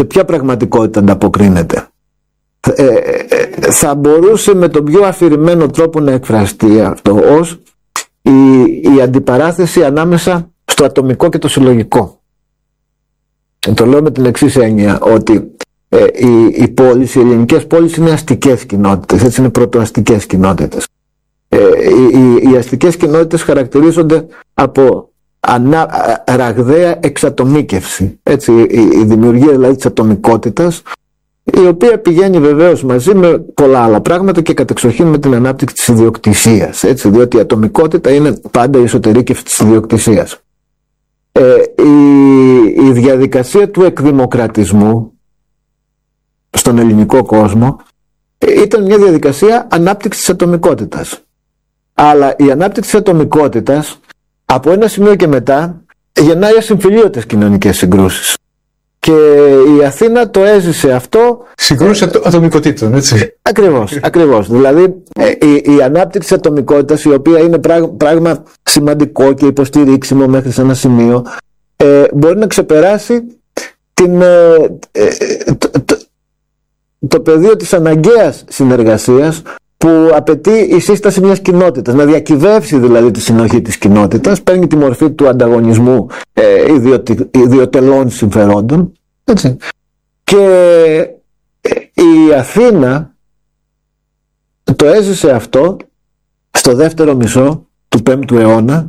σε ποια πραγματικότητα ανταποκρίνεται. Θα μπορούσε με τον πιο αφηρημένο τρόπο να εκφραστεί αυτό ως η αντιπαράθεση ανάμεσα στο ατομικό και το συλλογικό. Το λέω με την εξής έννοια, ότι οι ελληνικές πόλεις είναι αστικές κοινότητες, έτσι, είναι πρωτοαστικές κοινότητες. Οι αστικές κοινότητες χαρακτηρίζονται από ραγδαία εξατομίκευση, έτσι, η δημιουργία δηλαδή της ατομικότητας, η οποία πηγαίνει βεβαίως μαζί με πολλά άλλα πράγματα και κατεξοχήν με την ανάπτυξη της ιδιοκτησίας, έτσι, διότι η ατομικότητα είναι πάντα η εσωτερήκευση της ιδιοκτησίας. Η διαδικασία του εκδημοκρατισμού στον ελληνικό κόσμο ήταν μια διαδικασία ανάπτυξης της ατομικότητας. Αλλά η ανάπτυξη της ατομικότητας από ένα σημείο και μετά γεννάει ασυμφιλίωτες κοινωνικές συγκρούσεις. Και η Αθήνα το έζησε αυτό. Συγκρούσεις ατομικοτήτων, έτσι. Ακριβώς. Δηλαδή η ανάπτυξη της ατομικότητας, η οποία είναι πράγμα σημαντικό και υποστηρίξιμο μέχρι σε ένα σημείο, μπορεί να ξεπεράσει το πεδίο της αναγκαίας συνεργασίας που απαιτεί η σύσταση μιας κοινότητας, να διακυβεύσει δηλαδή τη συνοχή της κοινότητας, παίρνει τη μορφή του ανταγωνισμού ιδιωτελών συμφερόντων, έτσι. Και η Αθήνα το έζησε αυτό στο δεύτερο μισό του 5ου αιώνα,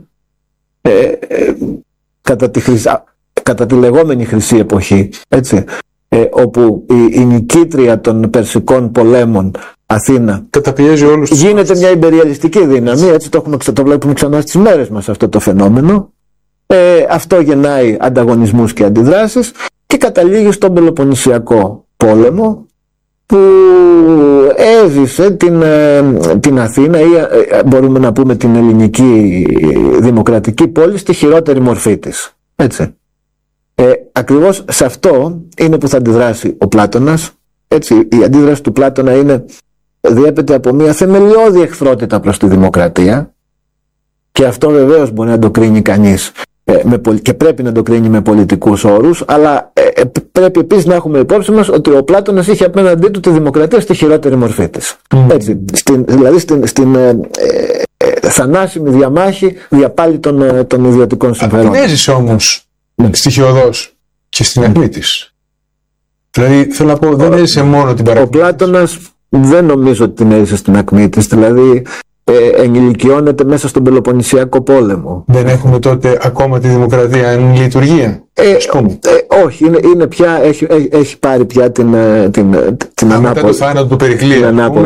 κατά τη λεγόμενη χρυσή εποχή, έτσι, όπου η νικήτρια των Περσικών πολέμων Αθήνα καταπιέζει όλους τους γίνεται μια ιμπεριαλιστική δύναμη, έτσι, το βλέπουμε ξανά στις μέρες μας αυτό το φαινόμενο. Αυτό γεννάει ανταγωνισμούς και αντιδράσεις και καταλήγει στον Πελοποννησιακό πόλεμο, που έζησε την Αθήνα, ή μπορούμε να πούμε την ελληνική δημοκρατική πόλη, στη χειρότερη μορφή της, έτσι. Ακριβώς σε αυτό είναι που θα αντιδράσει ο Πλάτωνας, έτσι. Η αντίδραση του Πλάτωνα διέπεται από μια θεμελιώδη εχθρότητα προς τη δημοκρατία, και αυτό βεβαίως μπορεί να το κρίνει κανείς και πρέπει να το κρίνει με πολιτικούς όρους, αλλά πρέπει επίσης να έχουμε υπόψη μας ότι ο Πλάτωνας είχε απέναντί του τη δημοκρατία στη χειρότερη μορφή της. Έτσι, δηλαδή στην θανάσιμη διαμάχη για πάλι των ιδιωτικών συμφερόντων. Την έζησε όμως στοιχειωδώς και στην ακμή της. Δηλαδή θέλω να πω, δεν έζησε μόνο την παρακμή. Ο Πλάτωνας δεν νομίζω ότι την έζησε στην ακμή της, δηλαδή ενηλικιώνεται μέσα στον Πελοποννησιακό πόλεμο. Δεν έχουμε τότε ακόμα τη δημοκρατία εν λειτουργία? Όχι, είναι πια, έχει πάρει πια την ανάποδη. Μετά το θάνατο του Περικλή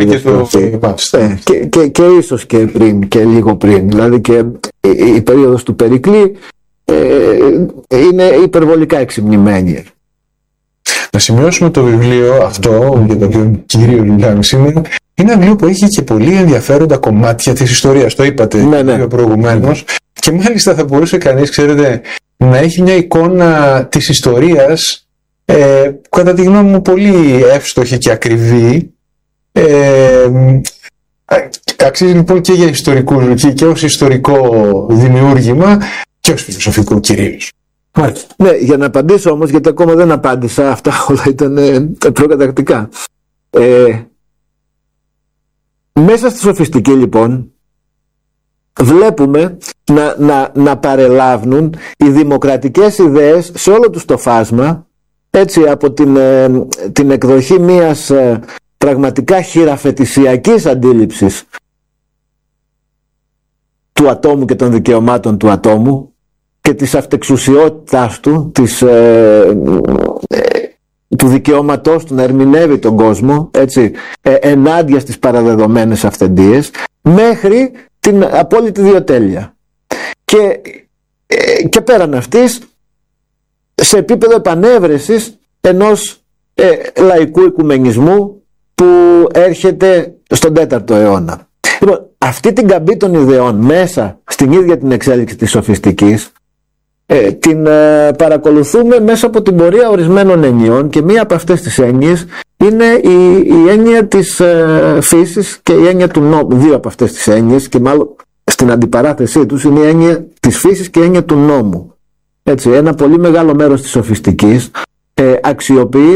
και ίσως και πριν, και λίγο πριν. Δηλαδή και η περίοδος του Περικλή είναι υπερβολικά εξυμνημένη. Να σημειώσουμε το βιβλίο αυτό, για το οποίο κυρίως μιλάμε σήμερα. Είναι ένα βιβλίο που έχει και πολύ ενδιαφέροντα κομμάτια της ιστορίας. Το είπατε προηγουμένως. Και μάλιστα θα μπορούσε κανείς, ξέρετε, να έχει μια εικόνα της ιστορίας, κατά τη γνώμη μου, πολύ εύστοχη και ακριβή. Αξίζει λοιπόν και για ιστορικούς, και ως ιστορικό δημιούργημα, και ως φιλοσοφικό κυρίως. Ναι, για να απαντήσω όμως, γιατί ακόμα δεν απάντησα, αυτά όλα ήταν προκαταρκτικά. Μέσα στη σοφιστική λοιπόν βλέπουμε να παρελάβουν οι δημοκρατικές ιδέες σε όλο τους το φάσμα, έτσι, από την εκδοχή μιας πραγματικά χειραφετησιακής αντίληψης του ατόμου και των δικαιωμάτων του ατόμου και της αυτεξουσιότητάς του, του δικαιώματός του να ερμηνεύει τον κόσμο, έτσι, ενάντια στις παραδεδομένες αυθεντίες, μέχρι την απόλυτη ιδιοτέλεια. Και πέραν αυτής, σε επίπεδο επανέβρεσης ενός λαϊκού οικουμενισμού που έρχεται στον 4ο αιώνα. Λοιπόν, αυτή την καμπή των ιδεών μέσα στην ίδια την εξέλιξη της σοφιστικής την παρακολουθούμε μέσα από την πορεία ορισμένων ενιών, και μία από αυτές τις έννοιες είναι η έννοια της φύσης και η έννοια του νόμου. Δύο από αυτές τις έννοιες, και μάλλον στην αντιπαράθεσή τους, είναι η έννοια της φύσης και η έννοια του νόμου. Έτσι, ένα πολύ μεγάλο μέρος της σοφιστικής αξιοποιεί